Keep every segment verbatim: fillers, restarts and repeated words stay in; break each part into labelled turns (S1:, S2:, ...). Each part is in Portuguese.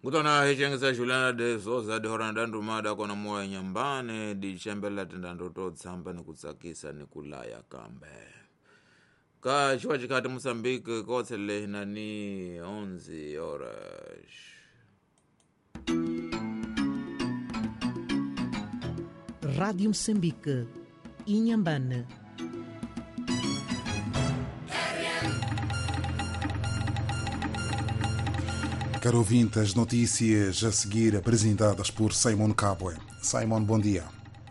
S1: Kutona hechengesa Juliana de Souza de Horanda Ndumada kona moya nyambane di chembela tendando to tsamba nikutsakisa nikulaya kambe. Ka chiwa chikati Mozambique kotsele nani onze horas.
S2: Rádio Moçambique, Inhambane.
S3: Caro ouvinte, as notícias a seguir apresentadas por Simon Cabwe. Simon, bom dia.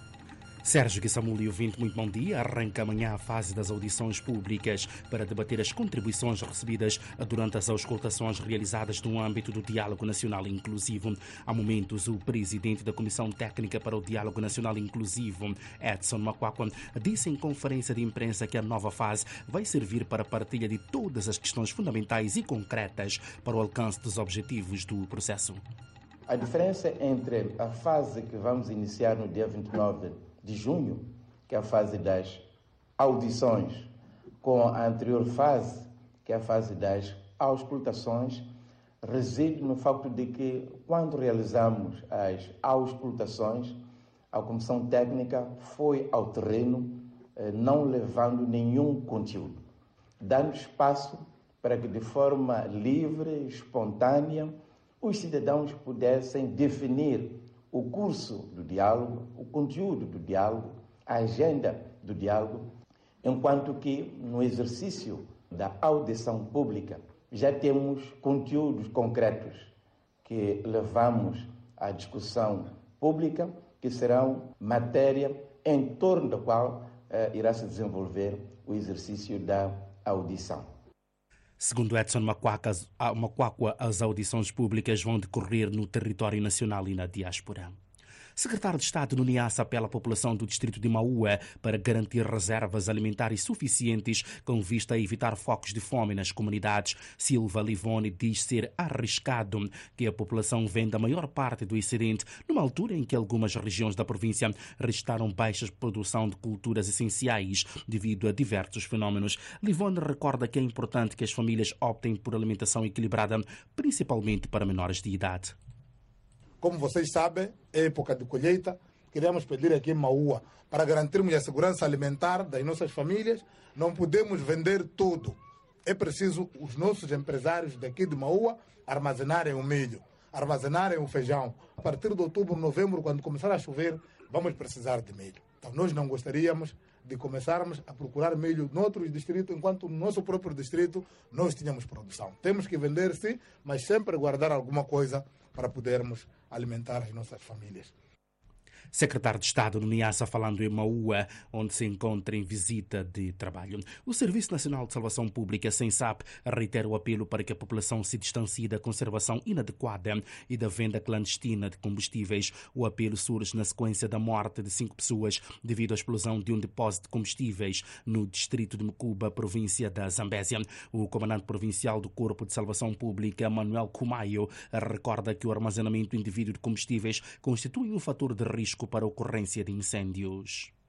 S4: Sérgio Guissamuli, ouvinte, muito bom dia. Arranca amanhã a fase das audições públicas para debater as contribuições recebidas durante as auscultações realizadas no âmbito do Diálogo Nacional Inclusivo. Há momentos, o presidente da Comissão Técnica para o Diálogo Nacional Inclusivo, Edson Makwakwa, disse em conferência de imprensa que a nova fase vai servir para a partilha de todas as questões fundamentais e concretas para o alcance dos objetivos do processo.
S5: A diferença entre a fase que vamos iniciar no dia vinte e nove de junho, que é a fase das audições, com a anterior fase, que é a fase das auscultações, reside no facto de que, quando realizamos as auscultações, a Comissão Técnica foi ao terreno, não levando nenhum conteúdo, dando espaço para que, de forma livre, espontânea, os cidadãos pudessem definir o curso do diálogo, o conteúdo do diálogo, a agenda do diálogo, enquanto que no exercício da audição pública já temos conteúdos concretos que levamos à discussão pública, que serão matéria em torno da qual eh, irá se desenvolver o exercício da audição.
S4: Segundo Edson Makwakwa, as audições públicas vão decorrer no território nacional e na diáspora. Secretário de Estado no Niassa apela à população do distrito de Maua para garantir reservas alimentares suficientes com vista a evitar focos de fome nas comunidades. Silva Livone diz ser arriscado que a população venda a maior parte do excedente numa altura em que algumas regiões da província registraram baixas produção de culturas essenciais devido a diversos fenómenos. Livone recorda que é importante que as famílias optem por alimentação equilibrada, principalmente para menores de idade.
S6: Como vocês sabem, é época de colheita. Queremos pedir aqui em Maua, para garantirmos a segurança alimentar das nossas famílias, não podemos vender tudo. É preciso os nossos empresários daqui de Maua armazenarem o milho, armazenarem o feijão. A partir de outubro, novembro, quando começar a chover, vamos precisar de milho. Então nós não gostaríamos de começarmos a procurar milho noutros distritos, enquanto no nosso próprio distrito nós tínhamos produção. Temos que vender, sim, mas sempre guardar alguma coisa para podermos alimentar as nossas famílias.
S4: Secretário de Estado no Niassa falando em Maua, onde se encontra em visita de trabalho. O Serviço Nacional de Salvação Pública, SENSAP, reitera o apelo para que a população se distancie da conservação inadequada e da venda clandestina de combustíveis. O apelo surge na sequência da morte de cinco pessoas devido à explosão de um depósito de combustíveis no distrito de Mucuba, província da Zambésia. O comandante provincial do Corpo de Salvação Pública, Manuel Kumayo, recorda que o armazenamento indevido de combustíveis constitui um fator de risco para a ocorrência de incêndios.